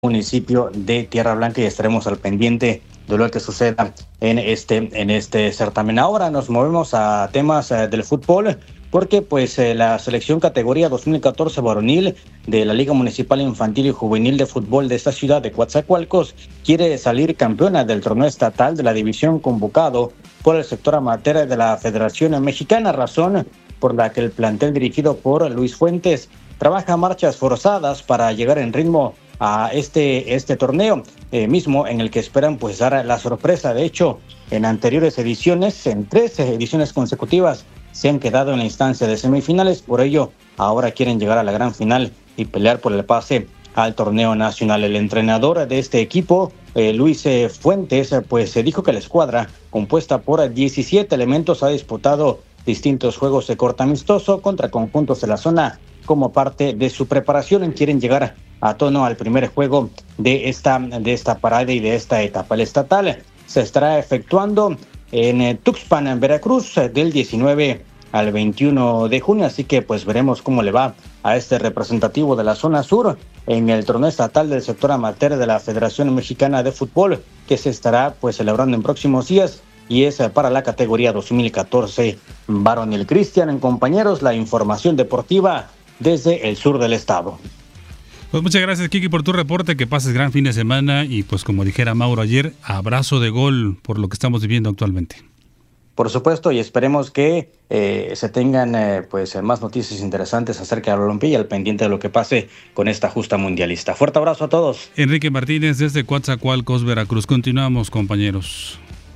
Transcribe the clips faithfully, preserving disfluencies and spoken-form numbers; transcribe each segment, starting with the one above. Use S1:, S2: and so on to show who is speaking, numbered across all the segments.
S1: municipio de Tierra Blanca y estaremos al pendiente de lo que suceda en este, en este certamen. Ahora nos movemos a temas eh, del fútbol, porque pues eh, la selección categoría dos mil catorce varonil de la Liga Municipal Infantil y Juvenil de Fútbol de esta ciudad de Coatzacoalcos quiere salir campeona del torneo estatal de la división convocado por el sector amateur de la Federación Mexicana, razón por la que el plantel dirigido por Luis Fuentes trabaja marchas forzadas para llegar en ritmo a este, este torneo eh, mismo, en el que esperan pues dar la sorpresa. De hecho, en anteriores ediciones, en tres ediciones consecutivas, se han quedado en la instancia de semifinales. Por ello, ahora quieren llegar a la gran final y pelear por el pase al torneo nacional. El entrenador de este equipo, eh, Luis eh, Fuentes, eh, pues se dijo que la escuadra, compuesta por diecisiete elementos, ha disputado distintos juegos de corte amistoso contra conjuntos de la zona como parte de su preparación. Quieren llegar a tono al primer juego de esta, de esta parada y de esta etapa. El estatal se estará efectuando en Tuxpan, en Veracruz, del diecinueve al veintiuno de junio, así que pues veremos cómo le va a este representativo de la zona sur en el torneo estatal del sector amateur de la Federación Mexicana de Fútbol, que se estará pues celebrando en próximos días, y es para la categoría dos mil catorce varonil. Cristian, en compañeros, la información deportiva desde el sur del estado.
S2: Pues muchas gracias, Kiki, por tu reporte. Que pases gran fin de semana y pues como dijera Mauro ayer, abrazo de gol por lo que estamos viviendo actualmente.
S1: Por supuesto, y esperemos que eh, se tengan eh, pues más noticias interesantes acerca del Olimpia y al pendiente de lo que pase con esta justa mundialista. Fuerte abrazo a todos.
S2: Enrique Martínez desde Coatzacoalcos, Veracruz. Continuamos, compañeros.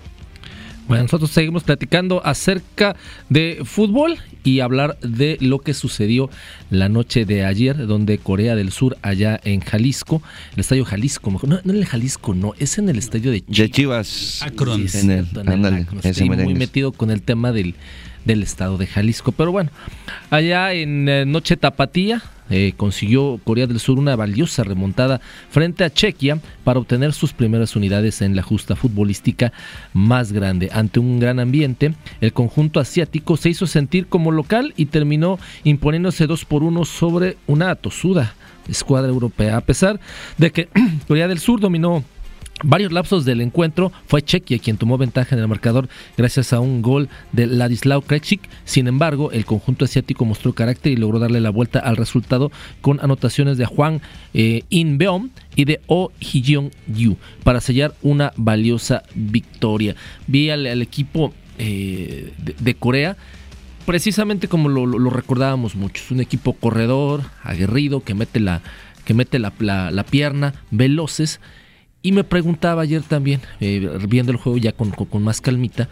S3: Bueno, nosotros seguimos platicando acerca de fútbol y hablar de lo que sucedió la noche de ayer, donde Corea del Sur, allá en Jalisco, el estadio Jalisco, no, no en el Jalisco, no, es en el estadio de Chivas.
S4: De Chivas.
S2: Akron.
S4: Sí, en el,
S3: en el
S4: ándale,
S3: Akron.
S4: ese
S3: Estoy muy
S4: merengues.
S3: metido con el tema del, del estado de Jalisco. Pero bueno, allá en eh, Noche Tapatía, Eh, consiguió Corea del Sur una valiosa remontada frente a Chequia para obtener sus primeras unidades en la justa futbolística más grande. Ante un gran ambiente, el conjunto asiático se hizo sentir como local y terminó imponiéndose dos por uno sobre una tosuda escuadra europea. A pesar de que Corea del Sur dominó varios lapsos del encuentro, fue Chequia quien tomó ventaja en el marcador gracias a un gol de Ladislao Krejcik. Sin embargo, el conjunto asiático mostró carácter y logró darle la vuelta al resultado con anotaciones de Hwang eh, In-beom y de Oh Hyeong-yu para sellar una valiosa victoria. Vi al, al equipo eh, de, de Corea precisamente como lo, lo, lo recordábamos mucho. Es un equipo corredor, aguerrido, que mete la, que mete la, la, la pierna, veloces. Y me preguntaba ayer también, eh, viendo el juego ya con, con, con más calmita,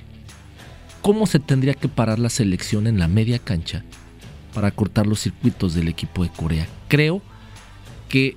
S3: ¿cómo se tendría que parar la selección en la media cancha para cortar los circuitos del equipo de Corea? Creo que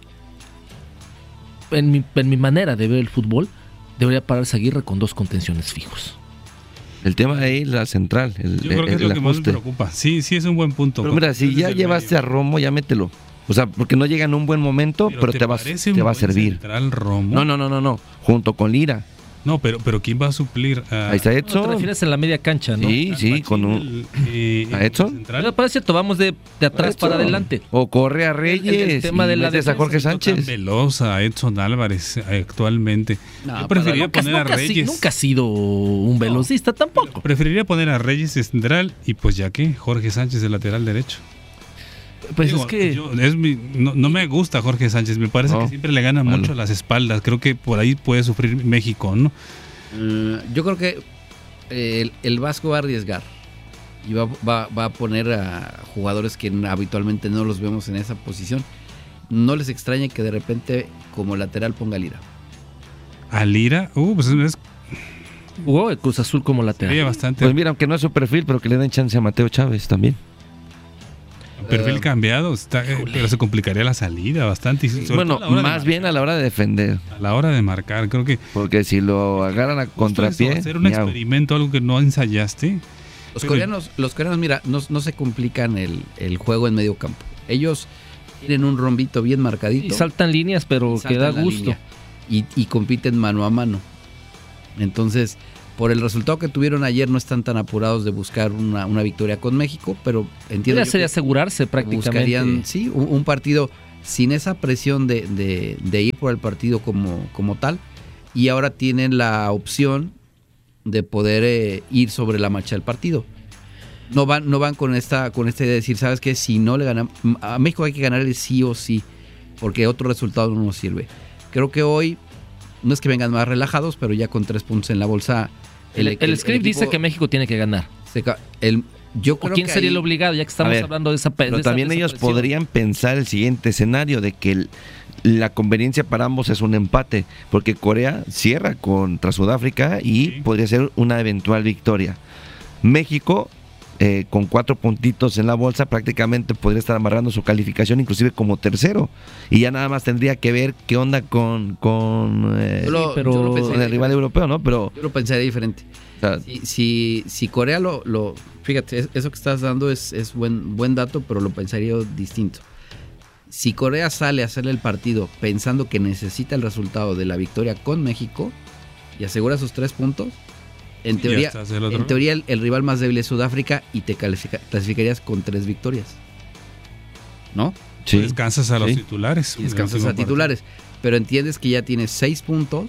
S3: en mi, en mi manera de ver el fútbol, debería pararse Aguirre con dos contenciones fijos.
S4: El tema ahí es la central, el,
S2: Yo creo que
S4: el,
S2: es lo
S4: el
S2: que más me
S4: ajuste.
S2: preocupa. Sí, sí es un buen punto.
S4: Pero mira, si ya llevaste a Romo, ya mételo. O sea, porque no llega en un buen momento, pero, pero te, te, va, te va a servir.
S2: Romo?
S4: No, no, no, no, no. Junto con Lira.
S2: No, pero, pero ¿quién va a suplir a...
S4: Ahí está Edson.
S3: No, te refieres en la media cancha, ¿no?
S4: Sí, sí,
S2: Machín,
S4: con un...
S2: el, eh,
S4: ¿A Edson?
S3: Pero parece cierto, vamos de, de atrás para adelante.
S4: O corre a Reyes
S3: el, el tema
S4: y
S3: de la
S4: metes a Jorge Sánchez.
S2: Tan veloz a Edson Álvarez actualmente.
S3: No,
S2: Yo preferiría
S3: nunca,
S2: poner
S3: nunca,
S2: a Reyes.
S3: Nunca ha sido un velocista, tampoco.
S2: Preferiría poner a Reyes de central y pues ya que Jorge Sánchez de lateral derecho.
S3: Pues
S2: Digo,
S3: es que
S2: yo, es mi, no, no me gusta Jorge Sánchez, me parece
S4: no,
S2: que siempre le gana
S4: malo.
S2: mucho las espaldas. Creo que por ahí puede sufrir México, ¿no?
S5: Uh, yo creo que el, el Vasco va a arriesgar y va, va, va a poner a jugadores que habitualmente no los vemos en esa posición. No les extraña que de repente como lateral ponga a Lira.
S2: ¿A Lira? Uh, pues es...
S3: Jugó el Cruz Azul como lateral.
S2: Sería bastante...
S4: Pues mira, aunque no es su perfil, pero que le den chance a Mateo Chávez también.
S2: Perfil
S5: Uh,
S2: cambiado, está, eh, pero se complicaría la salida bastante. Y sobre
S4: Bueno,
S2: todo a la hora
S4: más
S2: de
S4: bien a la hora de defender.
S2: marcar, a la hora de marcar, creo que
S4: Porque si lo agarran a contrapié,
S2: eso, hacer un
S4: miau.
S2: experimento, algo que no ensayaste.
S5: Los
S2: Pero-
S5: coreanos, los coreanos, mira, no, no se complican el, el juego en medio campo. Ellos tienen un rombito bien marcadito.
S3: Y saltan líneas, pero
S5: y
S3: que
S5: saltan
S3: da
S5: la
S3: gusto.
S5: línea. Y, y compiten mano a mano. Entonces, por el resultado que tuvieron ayer, no están tan apurados de buscar una, una victoria con México, pero entiendo
S3: Ya
S5: yo
S3: sería
S5: que
S3: asegurarse prácticamente.
S5: buscarían, sí, un, un partido sin esa presión de, de, de ir por el partido como, como tal, y ahora tienen la opción de poder eh, ir sobre la marcha del partido. No van, no van con esta, con esta idea de decir, ¿sabes qué? Si no le ganamos, a México hay que ganarle sí o sí, porque otro resultado no nos sirve. Creo que hoy, no es que vengan más relajados, pero ya con tres puntos en la bolsa.
S3: El, el, el script el dice que México tiene que ganar.
S5: Se, el, yo creo
S3: ¿O quién
S5: que
S3: sería
S5: ahí,
S3: el obligado? Ya que estamos ver, hablando de esa
S4: Pero
S3: de
S4: también
S3: esa,
S4: ellos
S3: presión.
S4: podrían pensar el siguiente escenario, de que el, la conveniencia para ambos es un empate, porque Corea cierra contra Sudáfrica y sí. podría ser una eventual victoria. México, eh, con cuatro puntitos en la bolsa, prácticamente podría estar amarrando su calificación inclusive como tercero, y ya nada más tendría que ver qué onda con, con, eh,
S5: yo lo,
S4: sí, pero,
S5: yo lo
S4: con el rival
S5: diferente.
S4: europeo, ¿no? Pero
S5: yo lo pensaría diferente. O sea, si, si, si Corea lo, lo fíjate, eso que estás dando es, es buen, buen dato, pero lo pensaría distinto. Si Corea sale a hacerle el partido pensando que necesita el resultado de la victoria con México y asegura sus tres puntos, en teoría, en teoría el, el rival más débil es Sudáfrica y te califica, clasificarías con tres victorias, ¿no?
S2: Sí. Descansas a los
S4: sí.
S2: titulares.
S5: Y descansas a titulares, pero entiendes que ya tienes seis puntos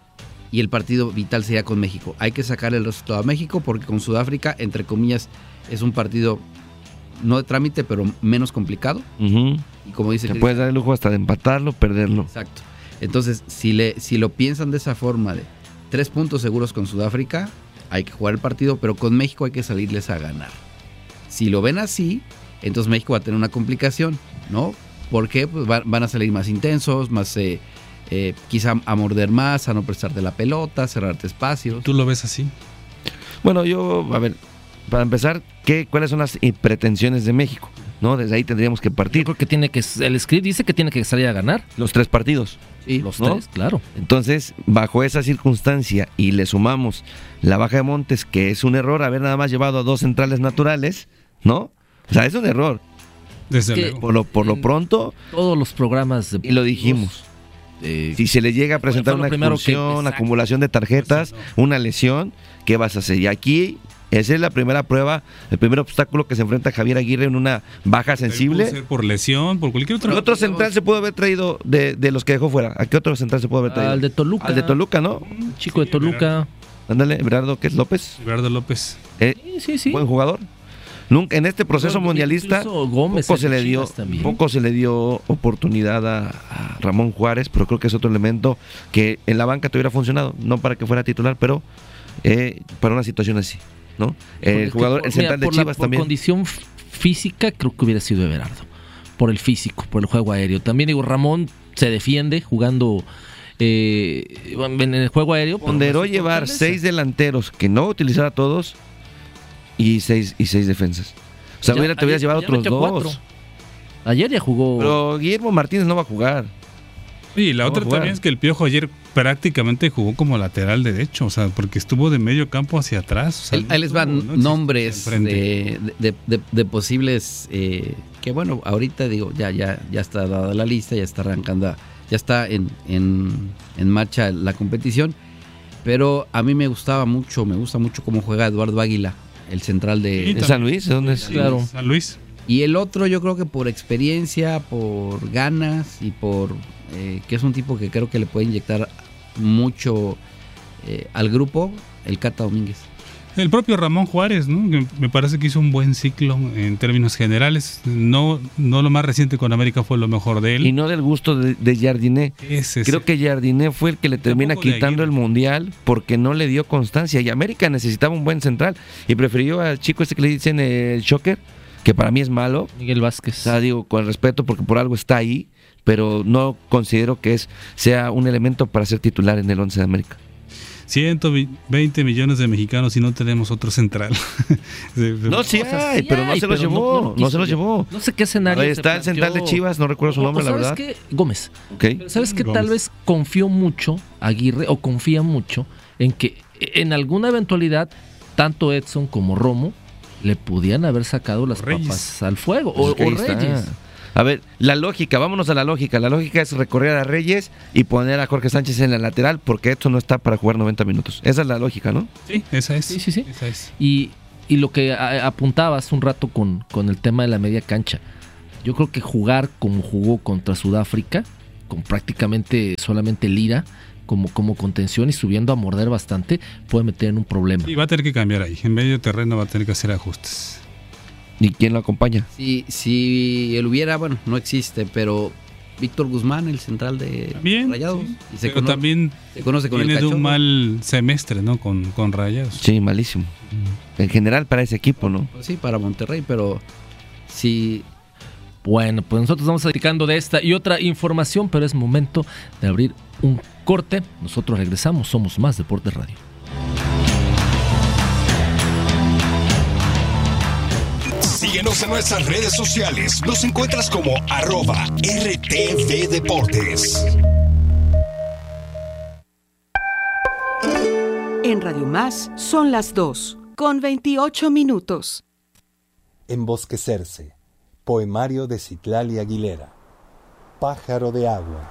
S5: y el partido vital sería con México. Hay que sacar el resultado a México porque con Sudáfrica, entre comillas, es un partido no de trámite, pero menos complicado.
S4: Uh-huh.
S5: Y como dice,
S4: te puedes dar el lujo hasta de empatarlo, perderlo.
S5: Exacto. Entonces, si le si lo piensan de esa forma, de tres puntos seguros con Sudáfrica, hay que jugar el partido, pero con México hay que salirles a ganar. Si lo ven así, entonces México va a tener una complicación, ¿no? Porque pues, va, van a salir más intensos, más eh, eh, quizá a morder más, a no prestarte la pelota, cerrarte espacios.
S2: ¿Tú lo ves así?
S4: Bueno, yo, a ver, para empezar, ¿qué, ¿cuáles son las pretensiones de México? ¿No? Desde ahí tendríamos que partir.
S3: Yo creo que tiene que, el script dice que tiene que salir a ganar.
S4: Los tres partidos.
S3: Sí, los
S4: ¿no?
S3: tres, claro.
S4: Entonces, bajo esa circunstancia y le sumamos la baja de Montes, que es un error haber nada más llevado a dos centrales naturales, ¿no? O sea, es un error.
S2: Desde
S4: que,
S2: luego.
S4: Por lo, por lo pronto.
S3: Todos los programas. De
S4: y lo dijimos. Eh, si se le llega a presentar una expulsión, que, acumulación de tarjetas, pues no. una lesión, ¿qué vas a hacer? Y aquí, esa es la primera prueba, el primer obstáculo que se enfrenta Javier Aguirre en una baja sensible.
S2: Puede ser por lesión, por cualquier otro.
S4: ¿Qué otro central se pudo haber traído de, de los que dejó fuera? ¿A qué otro central se pudo haber traído?
S3: Al de Toluca.
S4: Al de Toluca, ¿no?
S3: Chico sí, de Toluca.
S4: Ándale, Everardo, ¿qué es López?
S2: Everardo López.
S4: Eh, sí, sí, sí. Buen jugador. Nunca en este proceso bueno, mundialista
S3: Gómez
S4: poco se le dio poco se le dio oportunidad a, a Ramón Juárez, pero creo que es otro elemento que en la banca te hubiera funcionado, no para que fuera titular, pero eh, para una situación así, ¿no? El eh, jugador, por, el central mira, de Chivas
S3: la,
S4: también.
S3: Por condición física creo que hubiera sido Everardo, por el físico, por el juego aéreo. También digo, Ramón se defiende jugando eh, en el juego aéreo.
S4: Ponderó llevar seis delanteros que no utilizar a todos. Y seis, y seis defensas. O sea, ya, hubiera, te hubieras llevado otros dos. Cuatro.
S3: Ayer ya jugó.
S4: Pero Guillermo Martínez no va a jugar.
S2: Y la no otra también es que el Piojo ayer prácticamente jugó como lateral derecho. O sea, porque estuvo de medio campo hacia atrás. O sea,
S5: ahí no les van no nombres de, de, de, de posibles. Eh, que bueno, ahorita digo, ya, ya, ya está dada la lista, ya está arrancando, ya está en, en, en marcha la competición. Pero a mí me gustaba mucho, me gusta mucho cómo juega Eduardo Águila. El central de,
S4: de San Luis, ¿dónde es?
S2: Claro. San Luis.
S5: Y el otro yo creo que por experiencia, por ganas y por eh, que es un tipo que creo que le puede inyectar mucho eh, al grupo, el Cata Domínguez.
S2: El propio Ramón Juárez, ¿no? Que me parece que hizo un buen ciclo en términos generales. No, no lo más reciente con América fue lo mejor de él.
S4: Y no del gusto de, de Jardiné.
S2: Ese,
S4: Creo
S2: ese.
S4: que Jardiné fue el que le termina quitando el mundial porque no le dio constancia. Y América necesitaba un buen central. Y prefirió al chico este que le dicen el Shocker, que para mí es malo.
S3: Miguel Vázquez.
S4: O sea, digo, con respeto porque por algo está ahí, pero no considero que es sea un elemento para ser titular en el once de América.
S2: ciento veinte millones de mexicanos y no tenemos otro central.
S4: No, sí hay, pero no se lo llevó. No, no, no se lo llevó.
S3: No sé qué escenario.
S4: Ahí está el central de Chivas, no recuerdo su nombre, la verdad.
S3: ¿Sabes qué? Gómez.
S4: Okay.
S3: Pero ¿sabes qué?
S2: Gómez.
S3: Tal vez confió mucho Aguirre, o confía mucho, en que en alguna eventualidad, tanto Edson como Romo le pudieran haber sacado las
S2: Reyes.
S3: papas al fuego. O,
S4: Pues
S3: o Reyes.
S4: A ver, la lógica, vámonos a la lógica. La lógica es recorrer a Reyes y poner a Jorge Sánchez en la lateral porque esto no está para jugar noventa minutos. Esa es la lógica, ¿no?
S2: Sí, esa es.
S3: Sí, sí, sí.
S2: Esa es.
S3: Y, y lo que a, apuntabas un rato con, con el tema de la media cancha. Yo creo que jugar como jugó contra Sudáfrica, con prácticamente solamente Lira como, como contención y subiendo a morder bastante, puede meter en un problema.
S2: Y va a tener que cambiar ahí. En medio terreno va a tener que hacer ajustes.
S4: ¿Y quién lo acompaña?
S5: Si, si él hubiera, bueno, no existe, pero Víctor Guzmán, el central de
S2: Bien,
S5: Rayados.
S2: sí.
S5: Y se
S2: Pero
S5: cono-
S2: también
S5: se conoce con el
S2: viene de un
S5: cachorro.
S2: mal semestre, ¿no? Con, con Rayados.
S4: Sí, malísimo. En general para ese equipo, ¿no?
S5: Pues sí, para Monterrey, pero sí.
S3: Bueno, pues nosotros vamos platicando de esta y otra información, pero es momento de abrir un corte. Nosotros regresamos, somos Más Deportes Radio.
S6: Síguenos en nuestras redes sociales. Nos encuentras como arroba R T V Deportes.
S7: En Radio Más son las dos, con veintiocho minutos.
S8: Embosquecerse. Poemario de Citlali Aguilera. Pájaro de agua.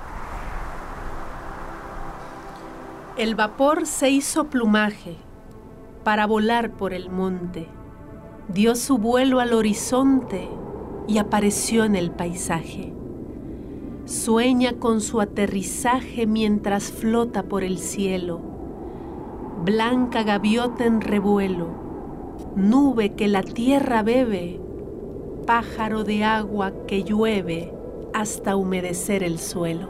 S9: El vapor se hizo plumaje para volar por el monte. Dio su vuelo al horizonte y apareció en el paisaje. Sueña con su aterrizaje mientras flota por el cielo. Blanca gaviota en revuelo, nube que la tierra bebe, pájaro de agua que llueve hasta humedecer el suelo.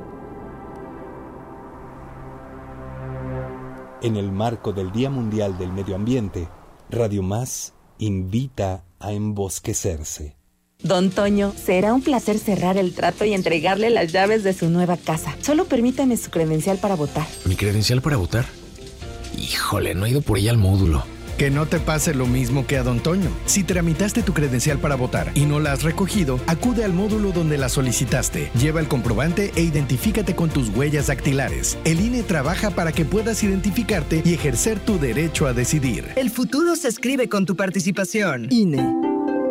S8: En el marco del Día Mundial del Medio Ambiente, Radio Más invita a embosquecerse.
S10: Don Toño, será un placer cerrar el trato y entregarle las llaves de su nueva casa. Solo permítame su credencial para votar.
S11: ¿Mi credencial para votar? Híjole, no he ido por ella al módulo.
S12: Que no te pase lo mismo que a Don Toño. Si tramitaste tu credencial para votar y no la has recogido, acude al módulo donde la solicitaste. Lleva el comprobante e identifícate con tus huellas dactilares. El I N E trabaja para que puedas identificarte y ejercer tu derecho a decidir.
S13: El futuro se escribe con tu participación.
S10: I N E.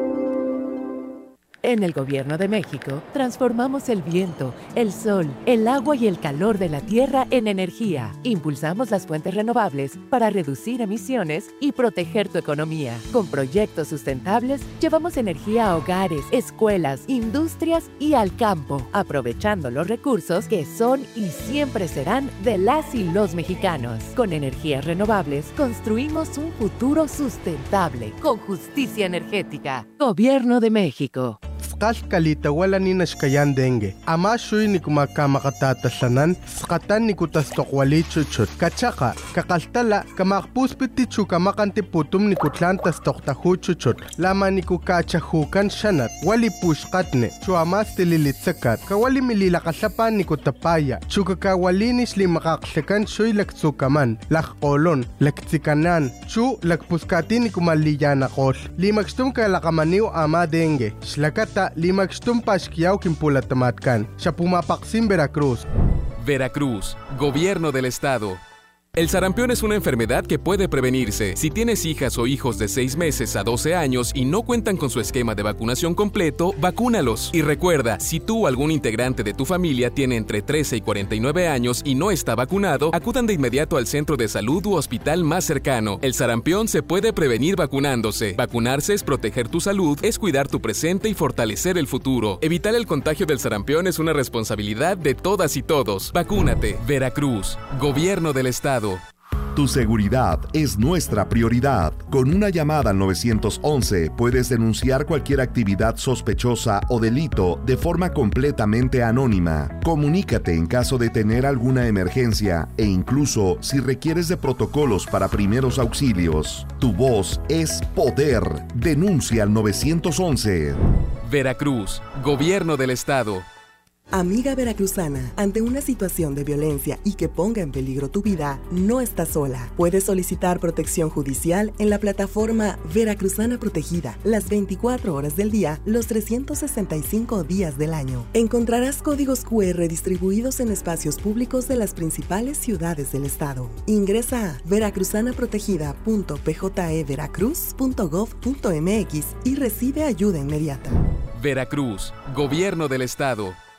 S14: En el Gobierno de México, transformamos el viento, el sol, el agua y el calor de la tierra en energía. Impulsamos las fuentes renovables para reducir emisiones y proteger tu economía. Con proyectos sustentables, llevamos energía a hogares, escuelas, industrias y al campo, aprovechando los recursos que son y siempre serán de las y los mexicanos. Con energías renovables, construimos un futuro sustentable, con justicia energética. Gobierno de México.
S15: Kalkalita wala ni nashkayan dengue. Ama shuy ni kumakamakatatasanan, skatan ni kutastokwali chuchut. Kachaka, kakaltala, kamakpuspiti chukamakanti putum ni kutlantas toktahu chuchut. Lama ni kukachahukan shanat, wali pushkatne, chuamas tililitsakat, kawali mililakasapan ni kutapaya, chukakawalinis li makaksekan shuy laktsukaman, lakkolon, laktsikanan, chu lakpuskati ni kumaliyanakol. Limakstum kalakamaniw ama dengue, shlakata limakstum pashkiyaw kimpulatamatkan, siya pumapaksim Veracruz.
S16: Veracruz, Gobierno del Estado. El sarampión es una enfermedad que puede prevenirse. Si tienes hijas o hijos de seis meses a doce años y no cuentan con su esquema de vacunación completo, vacúnalos. Y recuerda, si tú o algún integrante de tu familia tiene entre trece y cuarenta y nueve años y no está vacunado, acudan de inmediato al centro de salud u hospital más cercano. El sarampión se puede prevenir vacunándose. Vacunarse es proteger tu salud, es cuidar tu presente y fortalecer el futuro. Evitar el contagio del sarampión es una responsabilidad de todas y todos. Vacúnate. Veracruz, Gobierno del Estado.
S17: Tu seguridad es nuestra prioridad. Con una llamada al nueve once puedes denunciar cualquier actividad sospechosa o delito de forma completamente anónima. Comunícate en caso de tener alguna emergencia e incluso si requieres de protocolos para primeros auxilios. Tu voz es poder. Denuncia al nueve once.
S16: Veracruz, Gobierno del Estado.
S18: Amiga veracruzana, ante una situación de violencia y que ponga en peligro tu vida, no estás sola. Puedes solicitar protección judicial en la plataforma Veracruzana Protegida, las veinticuatro horas del día, los trescientos sesenta y cinco días del año. Encontrarás códigos cu erre distribuidos en espacios públicos de las principales ciudades del estado. Ingresa a veracruzanaprotegida punto p j e veracruz punto gov punto m x y recibe ayuda inmediata.
S16: Veracruz, Gobierno del Estado.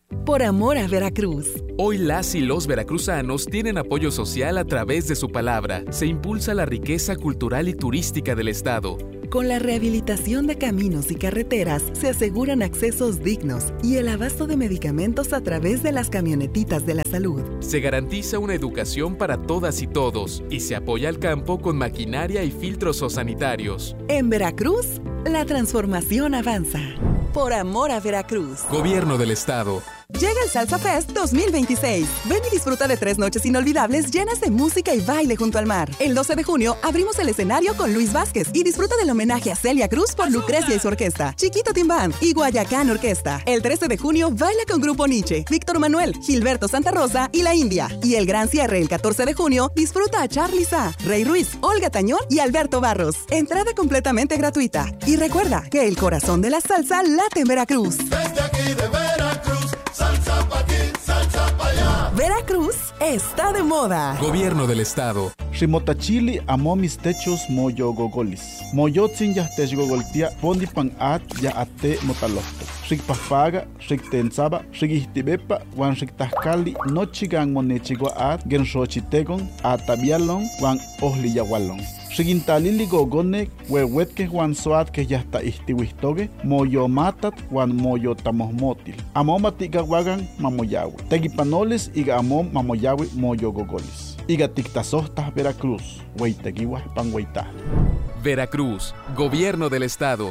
S13: Por amor a Veracruz.
S16: Hoy las y los veracruzanos tienen apoyo social a través de su palabra. Se impulsa la riqueza cultural y turística del estado.
S13: Con la rehabilitación de caminos y carreteras, se aseguran accesos dignos y el abasto de medicamentos a través de las camionetitas de la salud.
S16: Se garantiza una educación para todas y todos y se apoya al campo con maquinaria y filtros sanitarios.
S13: En Veracruz, la transformación avanza. Por amor a Veracruz.
S16: Gobierno del estado.
S13: Llega el Salsa Fest dos mil veintiséis. Ven y disfruta de tres noches inolvidables llenas de música y baile junto al mar. El doce de junio abrimos el escenario con Luis Vázquez y disfruta del homenaje a Celia Cruz por Lucrecia y su orquesta, Chiquito Tim Band y Guayacán Orquesta. El trece de junio baila con Grupo Nietzsche, Víctor Manuel, Gilberto Santa Rosa y La India. Y el gran cierre el catorce de junio disfruta a Charly Sa, Rey Ruiz, Olga Tañón y Alberto Barros. Entrada completamente gratuita. Y recuerda que el corazón de la salsa late en Veracruz.
S19: Desde aquí de Veracruz, salsa pa' aquí, salsa pa' allá.
S13: Veracruz está de moda.
S16: Gobierno del estado.
S20: Ximotachili amo mis techos moyo gogolis. Moyotzin ya tech gogoltia pondi pan at ya ate motalosto. Rik papaga, rik tensaba, rik ihtibepa, wan rik tahkali, nochigan monechigua at, genshochitegon, atabialon, wan ohli yagualon. Xigintalili gogonek, huehuetke wan soat que ya está istiwistoge, moyo matat wan moyo tamosmotil. Amomatiga wagan mamoyawe. Tegipanoles iga amom mamoyawe moyo gogolis. Iga tictasostas Veracruz, hueiteguiwas pan hueita.
S16: Veracruz, Gobierno del estado.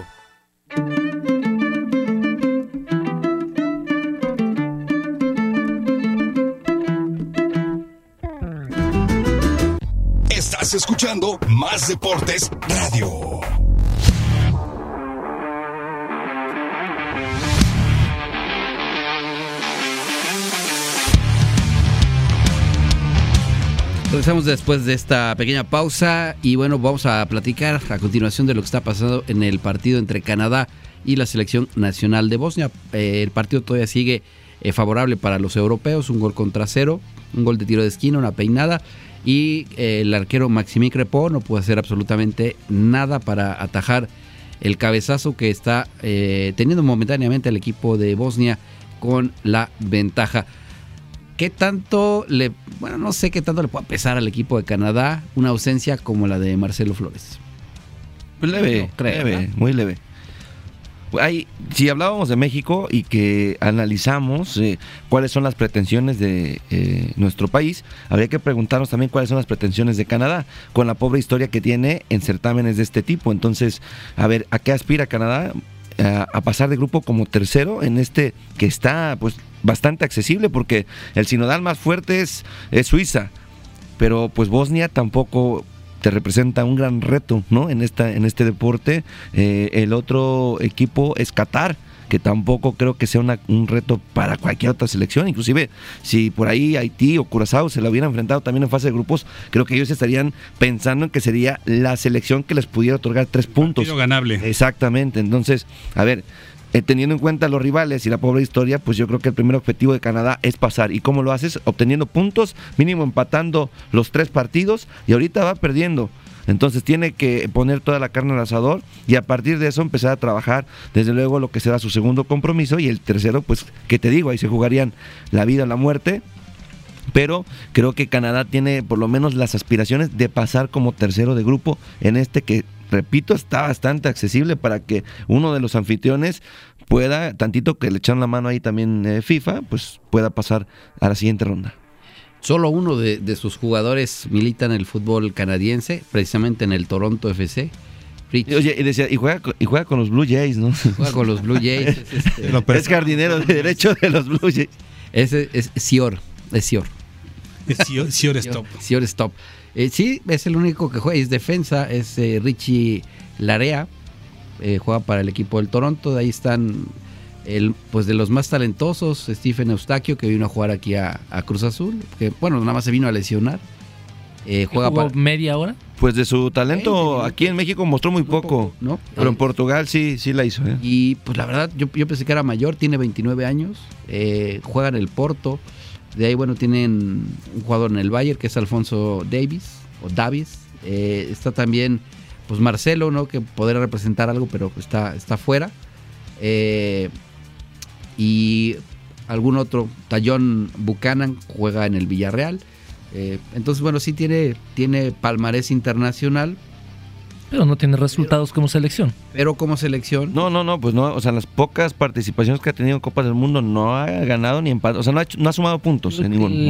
S6: Estás escuchando Más Deportes Radio.
S5: Regresamos después de esta pequeña pausa y bueno, vamos a platicar a continuación de lo que está pasando en el partido entre Canadá y la selección nacional de Bosnia. Eh, el partido todavía sigue eh, favorable para los europeos, un gol contra cero, un gol de tiro de esquina, una peinada y eh, el arquero Maximín Crepó no pudo hacer absolutamente nada para atajar el cabezazo que está eh, teniendo momentáneamente el equipo de Bosnia con la ventaja. ¿Qué tanto le, bueno, no sé qué tanto le puede pesar al equipo de Canadá una ausencia como la de Marcelo Flores?
S4: Pues leve, no creo, leve, ¿no? Muy leve. Hay, si hablábamos de México y que analizamos eh, cuáles son las pretensiones de eh, nuestro país, habría que preguntarnos también cuáles son las pretensiones de Canadá, con la pobre historia que tiene en certámenes de este tipo. Entonces, a ver, ¿a qué aspira Canadá? A, a pasar de grupo como tercero en este que está pues bastante accesible, porque el sinodal más fuerte es, es Suiza, pero pues Bosnia tampoco te representa un gran reto, ¿no? En esta en este deporte. Eh, el otro equipo es Qatar, que tampoco creo que sea una, un reto para cualquier otra selección. Inclusive si por ahí Haití o Curazao se la hubieran enfrentado también en fase de grupos, creo que ellos estarían pensando en que sería la selección que les pudiera otorgar tres puntos.
S2: Partido ganable.
S4: Exactamente. Entonces, a ver, eh, teniendo en cuenta los rivales y la pobre historia, pues yo creo que el primer objetivo de Canadá es pasar. ¿Y cómo lo haces? Obteniendo puntos, mínimo empatando los tres partidos, y ahorita va perdiendo. Entonces tiene que poner toda la carne al asador y a partir de eso empezar a trabajar desde luego lo que será su segundo compromiso, y el tercero, pues, ¿qué te digo? Ahí se jugarían la vida o la muerte, pero creo que Canadá tiene por lo menos las aspiraciones de pasar como tercero de grupo en este que, repito, está bastante accesible para que uno de los anfitriones pueda, tantito que le echan la mano ahí también eh, FIFA, pues pueda pasar a la siguiente ronda.
S5: Solo uno de, de sus jugadores milita en el fútbol canadiense, precisamente en el Toronto F C.
S4: Rich. Oye, y decía, y juega, y juega con los Blue Jays, ¿no?
S5: Juega con los Blue Jays. Es, este,
S4: es jardinero de derecho de los Blue Jays.
S5: Ese es Sior, es Sior.
S2: Es Sior, Sior Stop.
S5: Sior Stop. Eh, sí, es el único que juega, es defensa, es eh, Richie Larea, eh, juega para el equipo del Toronto. De ahí están el, pues de los más talentosos, Stephen Eustaquio, que vino a jugar aquí a, a Cruz Azul, que bueno, nada más se vino a lesionar. Eh, juega
S3: ¿Jugó
S5: para
S3: media hora?
S4: Pues de su talento aquí en México mostró muy poco,
S5: ¿no?
S4: Pero
S5: eh,
S4: en Portugal sí, sí la hizo. ¿eh?
S5: Y pues la verdad, yo, yo pensé que era mayor, tiene veintinueve años, eh, juega en el Porto. De ahí, bueno, tienen un jugador en el Bayern que es Alfonso Davies, o Davies. Eh, está también, pues, Marcelo, ¿no? Que podría representar algo, pero está, está fuera. Eh, y algún otro. Tajon Buchanan juega en el Villarreal. Eh, entonces, bueno, sí tiene, tiene palmarés internacional.
S3: Pero no tiene resultados como selección.
S5: Pero como selección.
S4: No, no, no, pues no, o sea, las pocas participaciones que ha tenido en Copas del Mundo no ha ganado ni empate, o sea, no ha, hecho- no ha sumado puntos en ninguno.